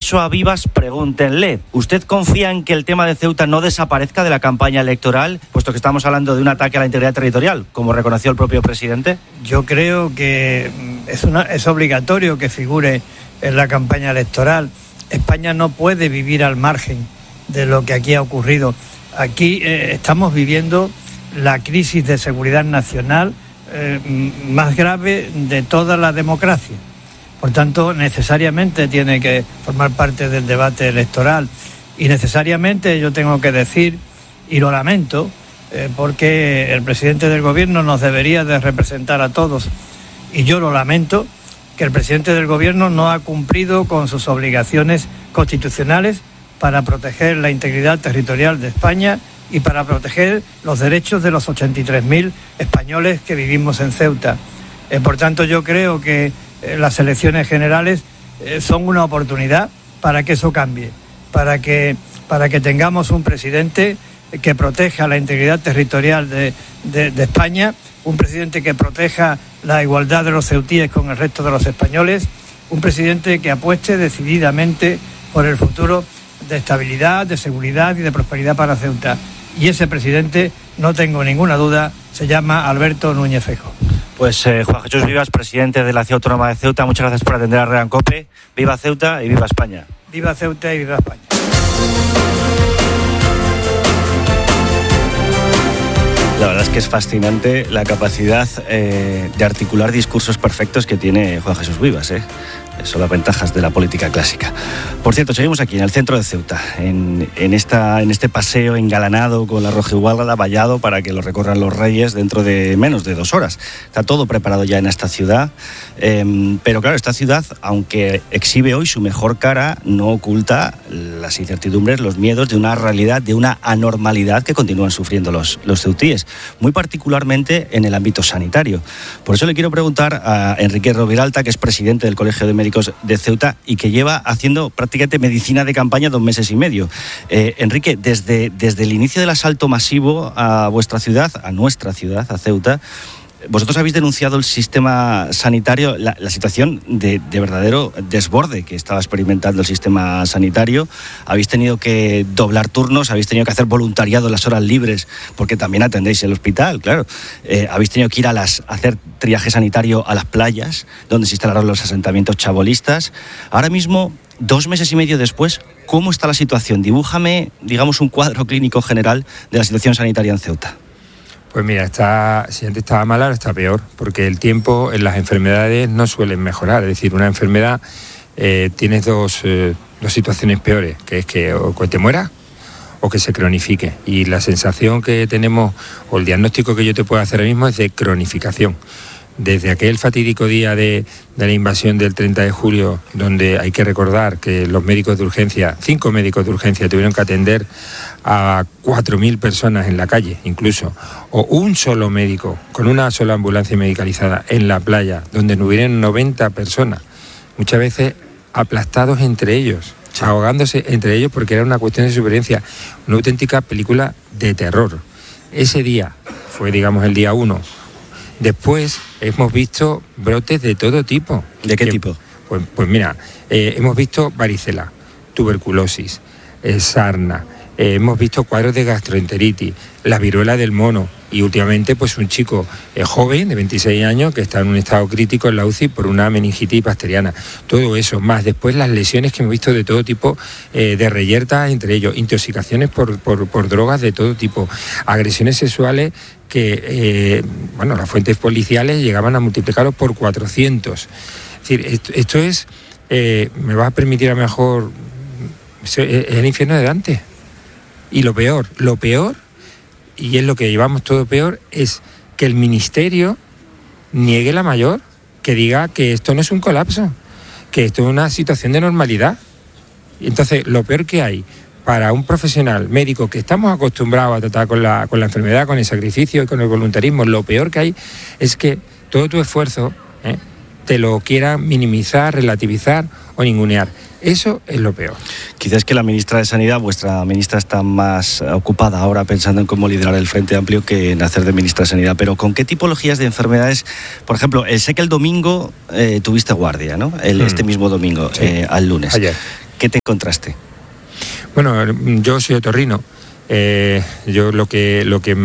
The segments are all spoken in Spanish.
dicho a Vivas, pregúntenle. ¿Usted confía en que el tema de Ceuta no desaparezca de la campaña electoral, puesto que estamos hablando de un ataque a la integridad territorial, como reconoció el propio presidente? Yo creo que es obligatorio que figure en la campaña electoral. España no puede vivir al margen de lo que aquí ha ocurrido. Aquí estamos viviendo la crisis de seguridad nacional más grave de toda la democracia. Por tanto, necesariamente tiene que formar parte del debate electoral. Y necesariamente yo tengo que decir, y lo lamento, porque el presidente del gobierno nos debería de representar a todos, y yo lo lamento, que el presidente del gobierno no ha cumplido con sus obligaciones constitucionales para proteger la integridad territorial de España y para proteger los derechos de los 83.000 españoles que vivimos en Ceuta. Por tanto, yo creo que las elecciones generales son una oportunidad para que eso cambie, para que tengamos un presidente que proteja la integridad territorial de España, un presidente que proteja la igualdad de los ceutíes con el resto de los españoles, un presidente que apueste decididamente por el futuro de estabilidad, de seguridad y de prosperidad para Ceuta. Y ese presidente, no tengo ninguna duda, se llama Alberto Núñez Feijóo. Pues Juan Jesús Vivas, presidente de la Ciudad Autónoma de Ceuta, muchas gracias por atender a Real Cope. Viva Ceuta y viva España. Viva Ceuta y viva España. La verdad es que es fascinante la capacidad de articular discursos perfectos que tiene Juan Jesús Vivas, Son las ventajas de la política clásica. Por cierto, seguimos aquí en el centro de Ceuta, en este paseo engalanado con la rojigualda vallado para que lo recorran los reyes dentro de menos de 2 horas. Está todo preparado ya en esta ciudad, pero claro, esta ciudad, aunque exhibe hoy su mejor cara, no oculta las incertidumbres, los miedos de una realidad, de una anormalidad que continúan sufriendo los ceutíes, muy particularmente en el ámbito sanitario. Por eso le quiero preguntar a Enrique Roviralta, que es presidente del Colegio de Médicos de Ceuta y que lleva haciendo prácticamente medicina de campaña 2 meses y medio. Enrique, desde el inicio del asalto masivo a vuestra ciudad, a nuestra ciudad, a Ceuta, vosotros habéis denunciado el sistema sanitario, la situación de verdadero desborde que estaba experimentando el sistema sanitario. Habéis tenido que doblar turnos, habéis tenido que hacer voluntariado en las horas libres, porque también atendéis el hospital, claro. Habéis tenido que ir a hacer triaje sanitario a las playas, donde se instalaron los asentamientos chabolistas. Ahora mismo, 2 meses y medio después, ¿cómo está la situación? Dibújame, digamos, un cuadro clínico general de la situación sanitaria en Ceuta. Pues mira, si antes estaba mal, ahora está peor, porque el tiempo en las enfermedades no suelen mejorar. Es decir, una enfermedad tienes dos situaciones peores, que es que o te mueras o que se cronifique. Y la sensación que tenemos, o el diagnóstico que yo te puedo hacer ahora mismo, es de cronificación. Desde aquel fatídico día de la invasión del 30 de julio, donde hay que recordar que los médicos de urgencia, 5 médicos de urgencia, tuvieron que atender a 4.000 personas en la calle, incluso, o un solo médico con una sola ambulancia medicalizada en la playa, donde no hubieran 90 personas, muchas veces aplastados entre ellos, ahogándose entre ellos porque era una cuestión de supervivencia, una auténtica película de terror. Ese día fue, digamos, el día 1. Después hemos visto brotes de todo tipo. ¿De qué tipo? Pues mira, hemos visto varicela, tuberculosis, sarna, hemos visto cuadros de gastroenteritis, la viruela del mono y últimamente pues un chico joven de 26 años que está en un estado crítico en la UCI por una meningitis bacteriana. Todo eso, más después las lesiones que hemos visto de todo tipo, de reyertas entre ellos, intoxicaciones por drogas de todo tipo, agresiones sexuales que, las fuentes policiales llegaban a multiplicarlo por 400. Es decir, esto es, me va a permitir a lo mejor, es el infierno de Dante. Y lo peor, y es lo que llevamos todo peor, es que el ministerio niegue la mayor, que diga que esto no es un colapso, que esto es una situación de normalidad. Y entonces, lo peor que hay para un profesional médico que estamos acostumbrados a tratar con la enfermedad, con el sacrificio y con el voluntarismo, lo peor que hay es que todo tu esfuerzo te lo quieran minimizar, relativizar o ningunear. Eso es lo peor. Quizás que la ministra de Sanidad, vuestra ministra, está más ocupada ahora pensando en cómo liderar el Frente Amplio que en hacer de ministra de Sanidad. Pero ¿con qué tipologías de enfermedades? Por ejemplo, sé que el domingo tuviste guardia, ¿no? Este mismo domingo, sí. Al lunes. Ayer. ¿Qué te encontraste? Bueno, yo soy otorrino. Yo lo que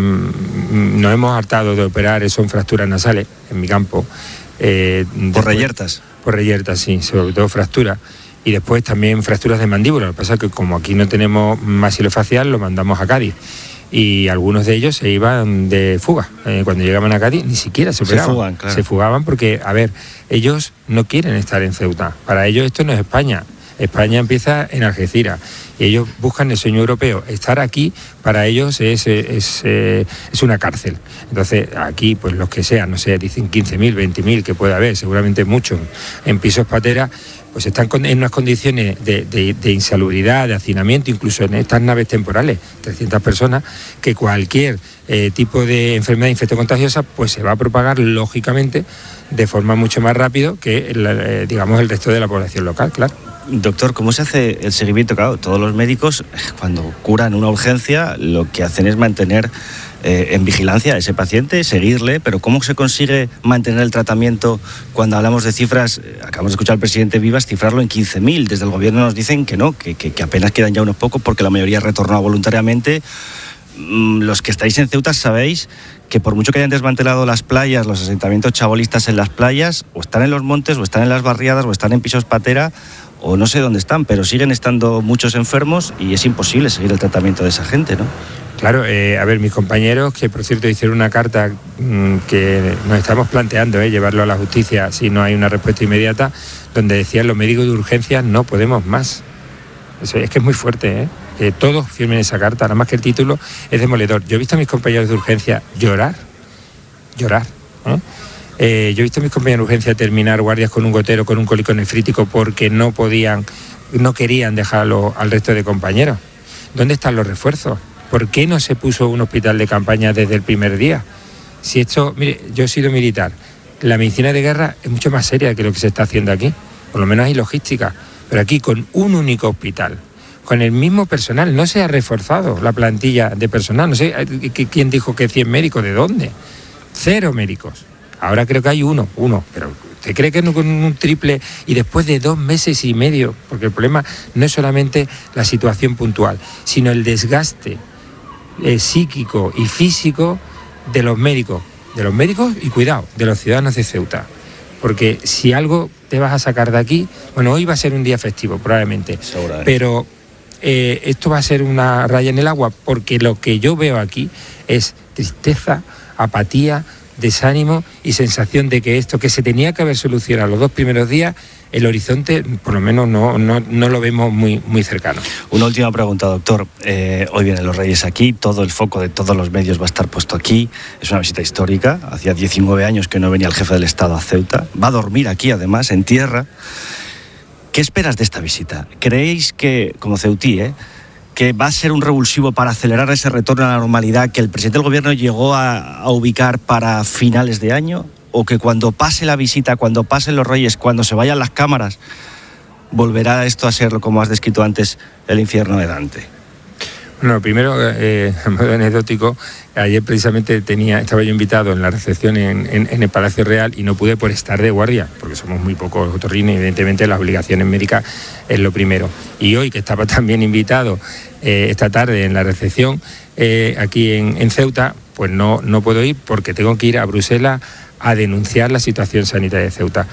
nos hemos hartado de operar son fracturas nasales en mi campo. ¿Por reyertas? Por reyertas, sí, sobre todo fracturas. Y después también fracturas de mandíbula. Lo que pasa es que como aquí no tenemos maxilofacial, lo mandamos a Cádiz. Y algunos de ellos se iban de fuga. Cuando llegaban a Cádiz ni siquiera se operaban. Se fugan, claro. Se fugaban porque, a ver, ellos no quieren estar en Ceuta. Para ellos esto no es España. España empieza en Algeciras y ellos buscan el sueño europeo. Estar aquí para ellos es una cárcel. Entonces aquí, pues los que sean, no sé, dicen 15.000, 20.000 que puede haber, seguramente muchos en pisos pateras, pues están en unas condiciones de insalubridad, de hacinamiento, incluso en estas naves temporales, 300 personas, que cualquier tipo de enfermedad infectocontagiosa pues se va a propagar lógicamente de forma mucho más rápido que digamos el resto de la población local, claro. Doctor, ¿cómo se hace el seguimiento? Claro, todos los médicos cuando curan una urgencia lo que hacen es mantener en vigilancia a ese paciente, seguirle, pero ¿cómo se consigue mantener el tratamiento cuando hablamos de cifras? Acabamos de escuchar al presidente Vivas cifrarlo en 15.000, desde el gobierno nos dicen que no, que apenas quedan ya unos pocos porque la mayoría ha retornado voluntariamente. Los que estáis en Ceuta sabéis que por mucho que hayan desmantelado las playas, los asentamientos chabolistas en las playas, o están en los montes, o están en las barriadas, o están en pisos patera, o no sé dónde están, pero siguen estando muchos enfermos y es imposible seguir el tratamiento de esa gente, ¿no? Claro, a ver, mis compañeros, que por cierto hicieron una carta que nos estamos planteando llevarlo a la justicia si no hay una respuesta inmediata, donde decían los médicos de urgencia no podemos más. Eso, es que es muy fuerte, que todos firmen esa carta, nada más que el título es demoledor. Yo he visto a mis compañeros de urgencia llorar. Yo he visto a mis compañeros de urgencia terminar guardias con un gotero, con un cólico nefrítico, porque no querían dejarlo al resto de compañeros. ¿Dónde están los refuerzos? ¿Por qué no se puso un hospital de campaña desde el primer día? Si esto, mire, yo he sido militar, la medicina de guerra es mucho más seria que lo que se está haciendo aquí, por lo menos hay logística, pero aquí con un único hospital, con el mismo personal, no se ha reforzado la plantilla de personal, no sé quién dijo que 100 médicos, ¿de dónde? 0 médicos, ahora creo que hay uno, pero ¿usted cree que no con un triple y después de 2 meses y medio? Porque el problema no es solamente la situación puntual, sino el desgaste psíquico y físico de los médicos y cuidado, de los ciudadanos de Ceuta. Porque si algo te vas a sacar de aquí, bueno, hoy va a ser un día festivo probablemente, pero esto va a ser una raya en el agua, porque lo que yo veo aquí es tristeza, apatía, desánimo y sensación de que esto que se tenía que haber solucionado los 2 primeros días, el horizonte por lo menos no lo vemos muy, muy cercano. Una última pregunta, doctor. Hoy vienen los Reyes aquí, todo el foco de todos los medios va a estar puesto aquí. Es una visita histórica. Hacía 19 años que no venía el jefe del Estado a Ceuta. Va a dormir aquí, además, en tierra. ¿Qué esperas de esta visita? ¿Creéis que, como ceutí, que va a ser un revulsivo para acelerar ese retorno a la normalidad que el presidente del gobierno llegó a ubicar para finales de año? ¿O que cuando pase la visita, cuando pasen los Reyes, cuando se vayan las cámaras, volverá esto a ser, como has descrito antes, el infierno de Dante? Bueno, primero, a modo anecdótico, ayer precisamente estaba yo invitado en la recepción en el Palacio Real y no pude por estar de guardia, porque somos muy pocos otorrinos y evidentemente las obligaciones médicas es lo primero. Y hoy, que estaba también invitado esta tarde en la recepción aquí en Ceuta, pues no puedo ir porque tengo que ir a Bruselas a denunciar la situación sanitaria de Ceuta.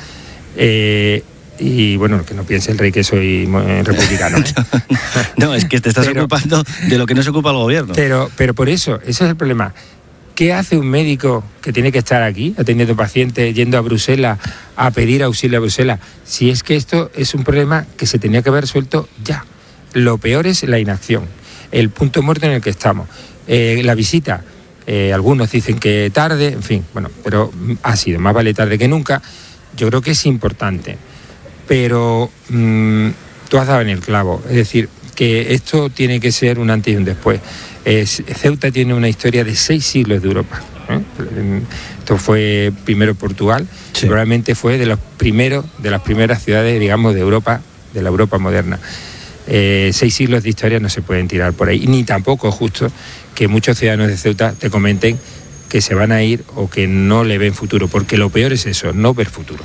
Y bueno, que no piense el rey que soy republicano. No, es que te estás ocupando de lo que no se ocupa el gobierno. Pero por eso, ese es el problema. ¿Qué hace un médico que tiene que estar aquí, atendiendo pacientes, yendo a Bruselas, a pedir auxilio a Bruselas? Si es que esto es un problema que se tenía que haber resuelto ya. Lo peor es la inacción, el punto muerto en el que estamos. La visita, algunos dicen que tarde, en fin, bueno, pero ha sido, más vale tarde que nunca. Yo creo que es importante. Pero tú has dado en el clavo, es decir, que esto tiene que ser un antes y un después. Ceuta tiene una historia de 6 siglos de Europa. Esto fue primero Portugal, sí. Probablemente fue de las primeras ciudades, digamos, de Europa, de la Europa moderna. 6 siglos de historia no se pueden tirar por ahí, ni tampoco es justo que muchos ciudadanos de Ceuta te comenten que se van a ir o que no le ven futuro, porque lo peor es eso, no ver futuro.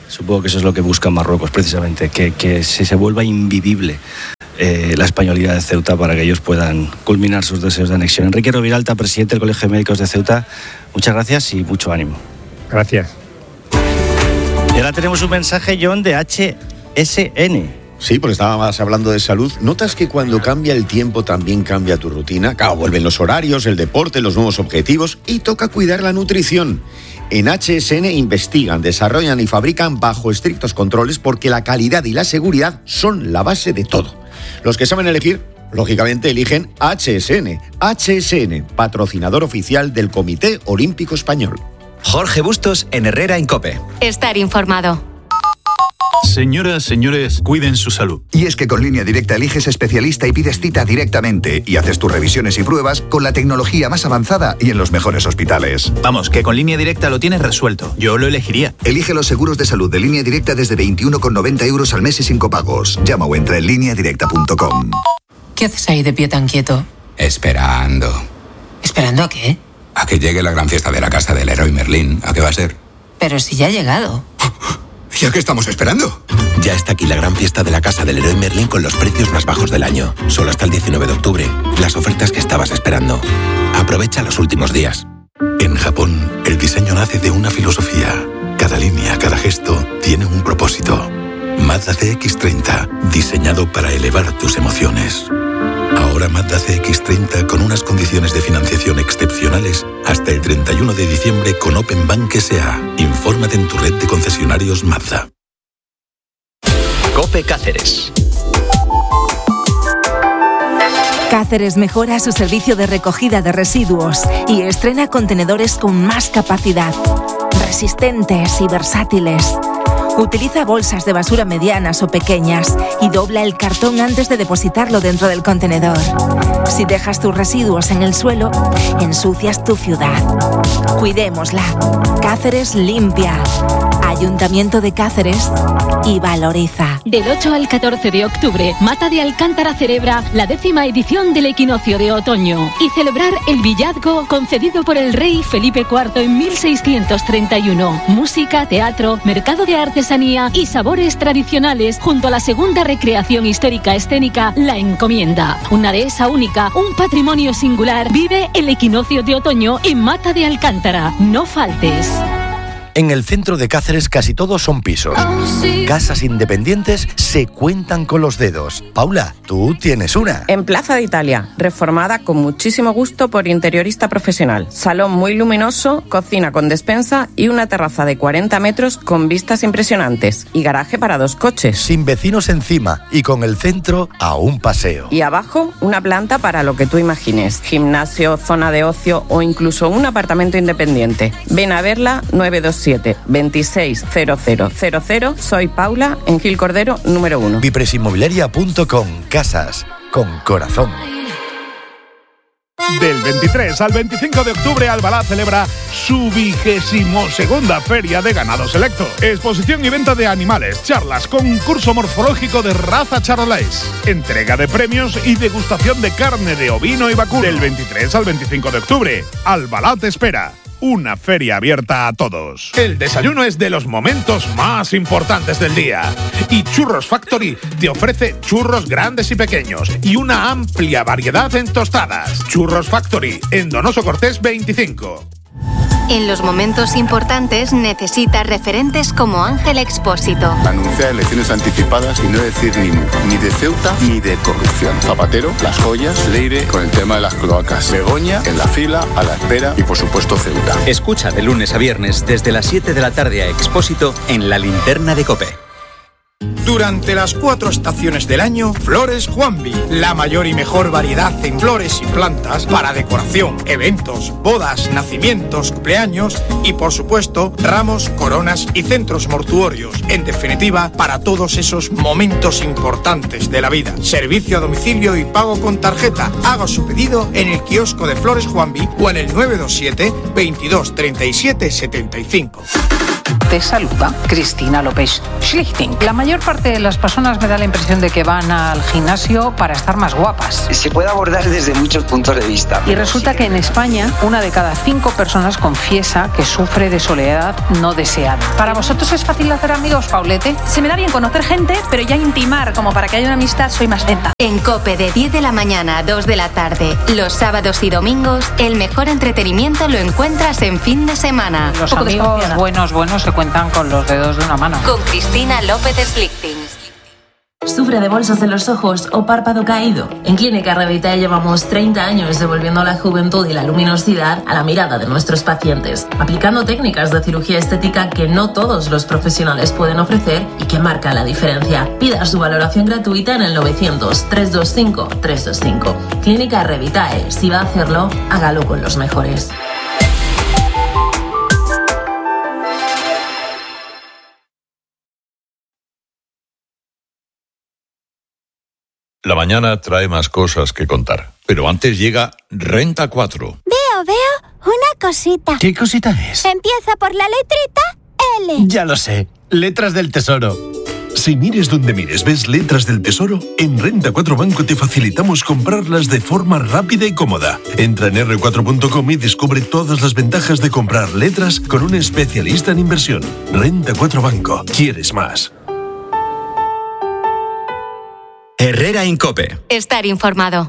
Supongo que eso es lo que busca Marruecos, precisamente, que se vuelva invivible la españolidad de Ceuta para que ellos puedan culminar sus deseos de anexión. Enrique Roviralta, presidente del Colegio de Médicos de Ceuta, muchas gracias y mucho ánimo. Gracias. Y ahora tenemos un mensaje, John, de HSN. Sí, porque estábamos hablando de salud. ¿Notas que cuando cambia el tiempo también cambia tu rutina? Claro, vuelven los horarios, el deporte, los nuevos objetivos y toca cuidar la nutrición. En HSN investigan, desarrollan y fabrican bajo estrictos controles porque la calidad y la seguridad son la base de todo. Los que saben elegir, lógicamente eligen HSN. HSN, patrocinador oficial del Comité Olímpico Español. Jorge Bustos en Herrera en COPE. Estar informado. Señoras, señores, cuiden su salud. Y es que con Línea Directa eliges especialista y pides cita directamente y haces tus revisiones y pruebas con la tecnología más avanzada y en los mejores hospitales. Vamos, que con Línea Directa lo tienes resuelto. Yo lo elegiría. Elige los seguros de salud de Línea Directa desde 21,90 € al mes y sin copagos. Llama o entra en lineadirecta.com. ¿Qué haces ahí de pie tan quieto? Esperando. ¿Esperando a qué? A que llegue la gran fiesta de la casa del Leroy Merlin. ¿A qué va a ser? Pero si ya ha llegado. ¿Y a qué estamos esperando? Ya está aquí la gran fiesta de la casa del Leroy Merlin con los precios más bajos del año. Solo hasta el 19 de octubre. Las ofertas que estabas esperando. Aprovecha los últimos días. En Japón, el diseño nace de una filosofía. Cada línea, cada gesto tiene un propósito. Mazda CX-30, diseñado para elevar tus emociones. Ahora Mazda CX-30 con unas condiciones de financiación excepcionales hasta el 31 de diciembre con Open Bank S.A. Infórmate en tu red de concesionarios Mazda. COPE Cáceres. Cáceres mejora su servicio de recogida de residuos y estrena contenedores con más capacidad, resistentes y versátiles. Utiliza bolsas de basura medianas o pequeñas y dobla el cartón antes de depositarlo dentro del contenedor. Si dejas tus residuos en el suelo, ensucias tu ciudad. Cuidémosla. Cáceres limpia. Ayuntamiento de Cáceres y valoriza. Del 8 al 14 de octubre, Mata de Alcántara celebra la 10ª edición del equinoccio de otoño y celebrar el villazgo concedido por el rey Felipe IV en 1631. Música, teatro, mercado de artesanía y sabores tradicionales junto a la segunda recreación histórica escénica La Encomienda. Una dehesa única, un patrimonio singular. Vive el equinoccio de otoño en Mata de Alcántara. No faltes. En el centro de Cáceres casi todos son pisos. Casas independientes se cuentan con los dedos. Paula, tú tienes una. En Plaza de Italia, reformada con muchísimo gusto por interiorista profesional. Salón muy luminoso, cocina con despensa y una terraza de 40 metros con vistas impresionantes. Y garaje para 2 coches. Sin vecinos encima y con el centro a un paseo. Y abajo, una planta para lo que tú imagines. Gimnasio, zona de ocio o incluso un apartamento independiente. Ven a verla 927 260000. Soy Paula, en Gil Cordero, número 1. Vipresinmobiliaria.com. Casas con corazón. Del 23 al 25 de octubre, Albalá celebra su 22ª Feria de Ganado Selecto. Exposición y venta de animales, charlas, concurso morfológico de raza charolais, entrega de premios y degustación de carne de ovino y vacuno. Del 23 al 25 de octubre, Albalá te espera. Una feria abierta a todos. El desayuno es de los momentos más importantes del día. Y Churros Factory te ofrece churros grandes y pequeños y una amplia variedad en tostadas. Churros Factory, en Donoso Cortés 25. En los momentos importantes necesitas referentes como Ángel Expósito. Anunciar elecciones anticipadas y no decir ni mu, ni de Ceuta ni de corrupción. Zapatero, Las Joyas, Leire con el tema de las cloacas. Begoña en la fila, a la espera y por supuesto Ceuta. Escucha de lunes a viernes desde las 7 de la tarde a Expósito en La Linterna de COPE. Durante las 4 estaciones del año, Flores Juanvi, la mayor y mejor variedad en flores y plantas para decoración, eventos, bodas, nacimientos, cumpleaños y por supuesto ramos, coronas y centros mortuorios. En definitiva, para todos esos momentos importantes de la vida. Servicio a domicilio y pago con tarjeta. Haga su pedido en el kiosco de Flores Juanvi o en el 927 22 37 75. te saluda Cristina López Schlichting. La mayor parte de las personas me da la impresión de que van al gimnasio para estar más guapas. Se puede abordar desde muchos puntos de vista. Y resulta que en España, 1 de cada 5 personas confiesa que sufre de soledad no deseada. ¿Para vosotros es fácil hacer amigos, Paulete? Se me da bien conocer gente, pero ya intimar, como para que haya una amistad, soy más lenta. En COPE de 10 de la mañana a 2 de la tarde, los sábados y domingos, el mejor entretenimiento lo encuentras en fin de semana. Los amigos buenos se cuentan con los dedos de una mano. Con Cristina López Schlichting. ¿Sufre de bolsas en los ojos o párpado caído? En Clínica Revitae llevamos 30 años devolviendo la juventud y la luminosidad a la mirada de nuestros pacientes, aplicando técnicas de cirugía estética que no todos los profesionales pueden ofrecer y que marcan la diferencia. Pida su valoración gratuita en el 900-325-325. Clínica Revitae. Si va a hacerlo, hágalo con los mejores. La mañana trae más cosas que contar, pero antes llega Renta 4. Veo una cosita. ¿Qué cosita es? Empieza por la letrita L. Ya lo sé, letras del tesoro. Si mires donde mires ves letras del tesoro, en Renta 4 Banco te facilitamos comprarlas de forma rápida y cómoda. Entra en r4.com y descubre todas las ventajas de comprar letras con un especialista en inversión. Renta 4 Banco. ¿Quieres más? Herrera en COPE. Estar informado.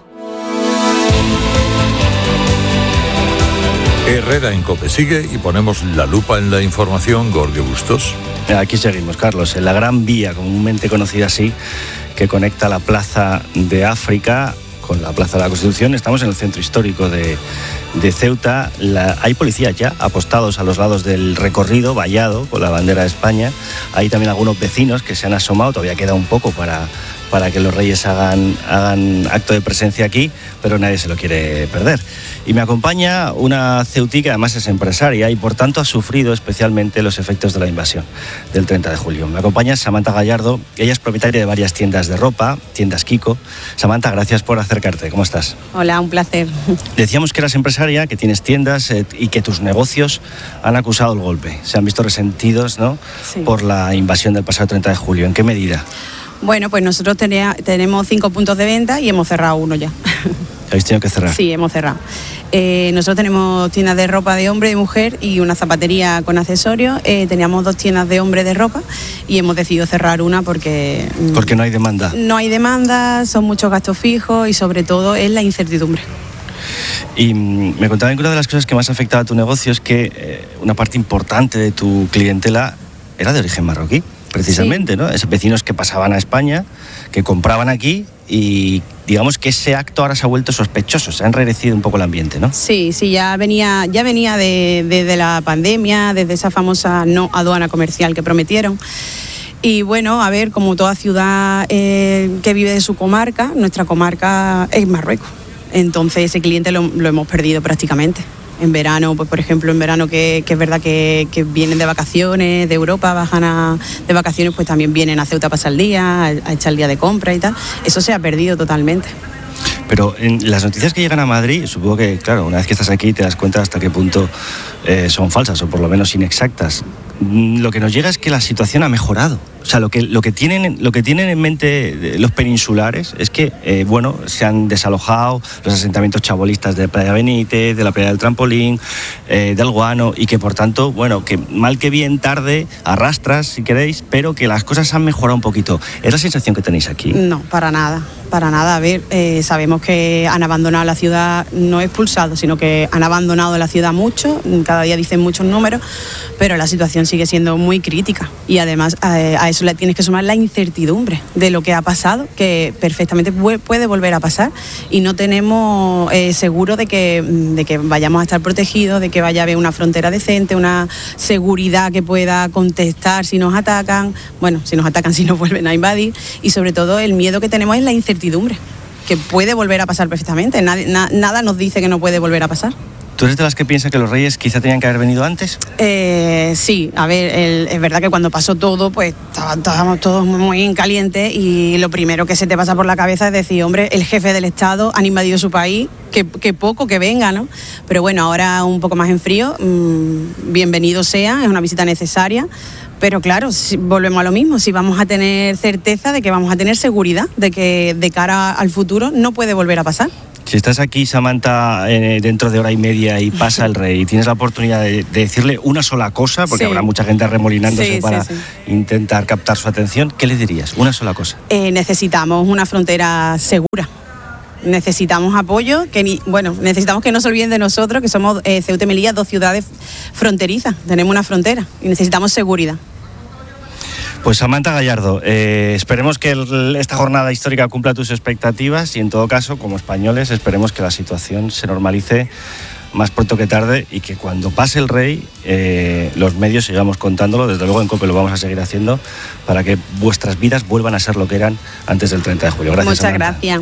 Herrera en COPE sigue y ponemos la lupa en la información. Gordio Bustos. Aquí seguimos, Carlos, en la Gran Vía, comúnmente conocida así, que conecta la Plaza de África con la Plaza de la Constitución. Estamos en el centro histórico de Ceuta. Hay policías ya apostados a los lados del recorrido, vallado con la bandera de España. Hay también algunos vecinos que se han asomado, todavía queda un poco para que los reyes hagan acto de presencia aquí, pero nadie se lo quiere perder. Y me acompaña una ceutí que además es empresaria y por tanto ha sufrido especialmente los efectos de la invasión del 30 de julio. Me acompaña Samantha Gallardo, ella es propietaria de varias tiendas de ropa, tiendas Kiko. Samantha, gracias por acercarte, ¿cómo estás? Hola, un placer. Decíamos que eras empresaria, que tienes tiendas y que tus negocios han acusado el golpe. Se han visto resentidos, ¿no? Sí. Por la invasión del pasado 30 de julio. ¿En qué medida? Bueno, pues nosotros tenemos 5 puntos de venta y hemos cerrado uno ya. ¿Habéis tenido que cerrar? Sí, hemos cerrado. Nosotros tenemos tiendas de ropa de hombre y mujer y una zapatería con accesorios. Teníamos 2 tiendas de hombre de ropa y hemos decidido cerrar una porque... Porque no hay demanda. No hay demanda, son muchos gastos fijos y sobre todo es la incertidumbre. Y me contaban que una de las cosas que más afectaba a tu negocio es que una parte importante de tu clientela era de origen marroquí, precisamente, sí. ¿No? Esos vecinos que pasaban a España, que compraban aquí y digamos que ese acto ahora se ha vuelto sospechoso, se ha enrarecido un poco el ambiente, ¿no? Sí, ya venía desde la pandemia, desde esa famosa no aduana comercial que prometieron. Y bueno, a ver, como toda ciudad que vive de su comarca, nuestra comarca es Marruecos. Entonces ese cliente lo hemos perdido prácticamente. En verano, pues por ejemplo, que es verdad que vienen de vacaciones, de Europa, bajan de vacaciones, pues también vienen a Ceuta a pasar el día, a echar el día de compra y tal. Eso se ha perdido totalmente. Pero en las noticias que llegan a Madrid, supongo que, claro, una vez que estás aquí te das cuenta hasta qué punto son falsas o por lo menos inexactas. Lo que nos llega es que la situación ha mejorado. O sea, lo que tienen en mente los peninsulares es que, se han desalojado los asentamientos chabolistas de Playa Benítez, de la Playa del Trampolín, del Guano, y que por tanto, que mal que bien tarde, arrastras si queréis, pero que las cosas han mejorado un poquito. ¿Es la sensación que tenéis aquí? No, para nada. A ver, sabemos que han abandonado la ciudad, no expulsado, sino que han abandonado la ciudad mucho, cada día dicen muchos números, pero la situación sigue siendo muy crítica y además a eso le tienes que sumar la incertidumbre de lo que ha pasado, que perfectamente puede volver a pasar y no tenemos seguro de que vayamos a estar protegidos, de que vaya a haber una frontera decente, una seguridad que pueda contestar si nos atacan, si nos vuelven a invadir, y sobre todo el miedo que tenemos es la incertidumbre, que puede volver a pasar perfectamente, nada nos dice que no puede volver a pasar. ¿Tú eres de las que piensa que los Reyes quizá tenían que haber venido antes? Sí, a ver, es verdad que cuando pasó todo, pues estábamos todos muy en caliente y lo primero que se te pasa por la cabeza es decir, hombre, el jefe del Estado han invadido su país, que poco que venga, ¿no? Pero bueno, ahora un poco más en frío, bienvenido sea, es una visita necesaria. Pero claro, si volvemos a lo mismo, si vamos a tener certeza de que vamos a tener seguridad, de que de cara al futuro no puede volver a pasar. Si estás aquí, Samantha, dentro de hora y media y pasa el Rey y tienes la oportunidad de decirle una sola cosa, porque habrá mucha gente arremolinándose para intentar captar su atención, ¿qué le dirías? Una sola cosa. Necesitamos una frontera segura. Necesitamos apoyo, necesitamos que no se olviden de nosotros, que somos Ceuta y Melilla, 2 ciudades fronterizas, tenemos una frontera y necesitamos seguridad. Pues Samantha Gallardo, esperemos que esta jornada histórica cumpla tus expectativas y en todo caso, como españoles, esperemos que la situación se normalice más pronto que tarde y que cuando pase el Rey, los medios sigamos contándolo, desde luego en COPE lo vamos a seguir haciendo, para que vuestras vidas vuelvan a ser lo que eran antes del 30 de julio. Gracias, Muchas Samantha. gracias.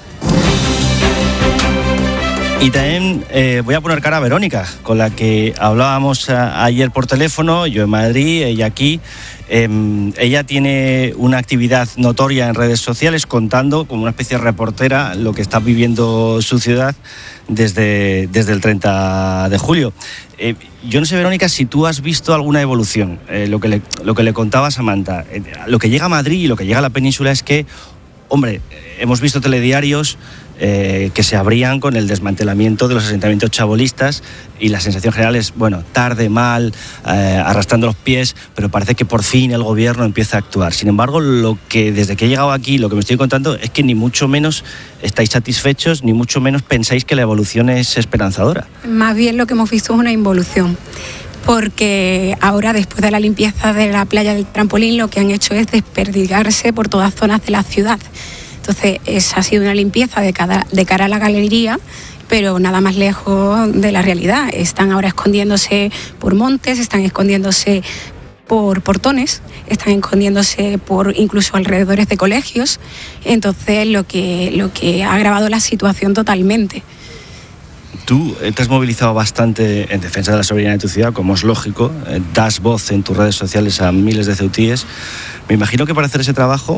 Y también voy a poner cara a Verónica, con la que hablábamos ayer por teléfono, yo en Madrid, ella aquí. Ella tiene una actividad notoria en redes sociales contando como una especie de reportera lo que está viviendo su ciudad desde el 30 de julio. Yo no sé, Verónica, si tú has visto alguna evolución. Lo que le contaba Samantha, lo que llega a Madrid y lo que llega a la península es que, hombre, hemos visto telediarios que se abrían con el desmantelamiento de los asentamientos chabolistas y la sensación general es, bueno, tarde, mal, arrastrando los pies, pero parece que por fin el gobierno empieza a actuar. Sin embargo, desde que he llegado aquí, lo que me estoy contando es que ni mucho menos estáis satisfechos, ni mucho menos pensáis que la evolución es esperanzadora. Más bien lo que hemos visto es una involución. Porque ahora, después de la limpieza de la playa del Trampolín, lo que han hecho es desperdigarse por todas zonas de la ciudad. Entonces, esa ha sido una limpieza de cara a la galería, pero nada más lejos de la realidad. Están ahora escondiéndose por montes, están escondiéndose por portones, están escondiéndose por incluso alrededores de colegios. Entonces, lo que ha agravado la situación totalmente. Tú te has movilizado bastante en defensa de la soberanía de tu ciudad, como es lógico, das voz en tus redes sociales a miles de ceutíes. Me imagino que para hacer ese trabajo,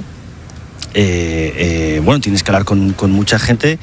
tienes que hablar con mucha gente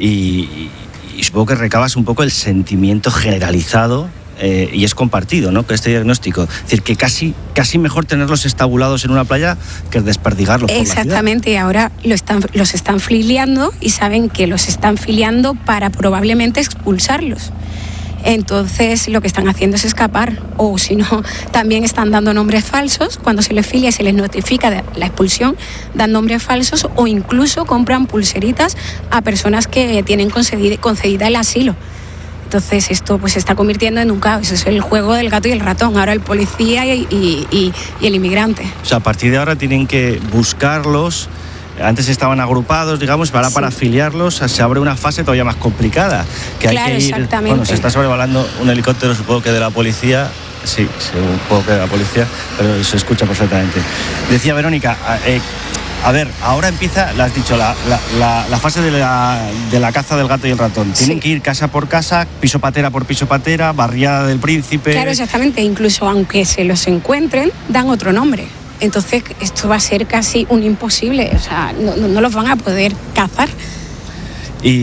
y supongo que recabas un poco el sentimiento generalizado y es compartido, ¿no?, que este diagnóstico. Es decir, que casi mejor tenerlos estabulados en una playa que desperdigarlos por la ciudad. Exactamente, y ahora los están filiando y saben que los están filiando para probablemente expulsarlos. Entonces lo que están haciendo es escapar, o si no, también están dando nombres falsos. Cuando se les filia y se les notifica de la expulsión, dan nombres falsos o incluso compran pulseritas a personas que tienen concedida el asilo. Entonces esto pues se está convirtiendo en un caos. Es el juego del gato y el ratón, ahora el policía y el inmigrante. O sea, a partir de ahora tienen que buscarlos. Antes estaban agrupados, digamos, ahora para afiliarlos se abre una fase todavía más complicada. Que claro, hay que ir, exactamente. Bueno, se está sobrevolando un helicóptero, supongo que de la policía. Sí, supongo que de la policía, pero se escucha perfectamente. Decía Verónica, ahora empieza, lo has dicho, la fase de la caza del gato y el ratón. Tienen que ir casa por casa, piso patera por piso patera, barriada del Príncipe. Claro, exactamente. Incluso aunque se los encuentren, dan otro nombre. Entonces esto va a ser casi un imposible, o sea, no los van a poder cazar. Y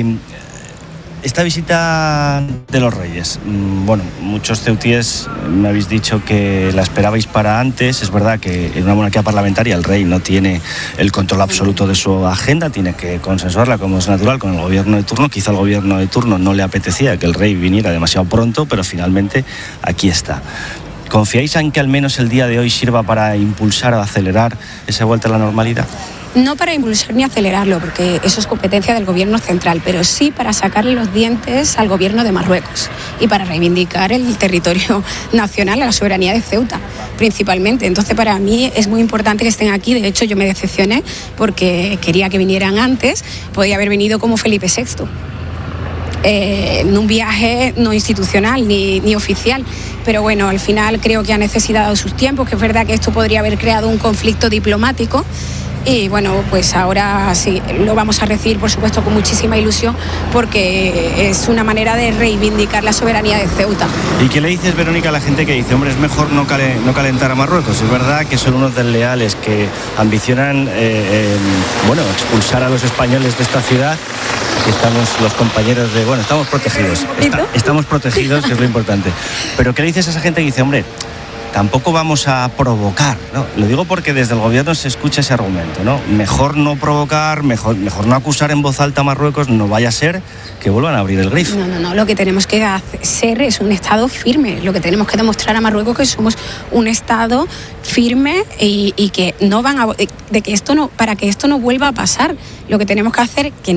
esta visita de los Reyes, muchos ceutíes me habéis dicho que la esperabais para antes. Es verdad que en una monarquía parlamentaria el rey no tiene el control absoluto de su agenda, tiene que consensuarla, como es natural, con el gobierno de turno. Quizá al gobierno de turno no le apetecía que el rey viniera demasiado pronto, pero finalmente aquí está. ¿Confiáis en que al menos el día de hoy sirva para impulsar o acelerar esa vuelta a la normalidad? No para impulsar ni acelerarlo, porque eso es competencia del gobierno central, pero sí para sacarle los dientes al gobierno de Marruecos y para reivindicar el territorio nacional, la soberanía de Ceuta, principalmente. Entonces, para mí es muy importante que estén aquí. De hecho, yo me decepcioné porque quería que vinieran antes. Podía haber venido como Felipe VI. En un viaje no institucional ni oficial, pero bueno, al final creo que ha necesitado sus tiempos, que es verdad que esto podría haber creado un conflicto diplomático y bueno, pues ahora sí, lo vamos a recibir por supuesto con muchísima ilusión porque es una manera de reivindicar la soberanía de Ceuta. ¿Y qué le dices, Verónica, a la gente que dice, hombre, es mejor no calentar a Marruecos? Es verdad que son unos desleales que ambicionan expulsar a los españoles de esta ciudad. Estamos los compañeros de... Bueno, estamos protegidos. Estamos protegidos, que es lo importante. Pero ¿qué le dices a esa gente que dice, hombre, tampoco vamos a provocar, ¿no? Lo digo porque desde el gobierno se escucha ese argumento, ¿no? Mejor no provocar, mejor no acusar en voz alta a Marruecos, no vaya a ser que vuelvan a abrir el grifo. No, lo que tenemos que hacer es un Estado firme, lo que tenemos que demostrar a Marruecos que somos un Estado firme y que no van a... de que esto no, para que esto no vuelva a pasar, lo que tenemos que hacer que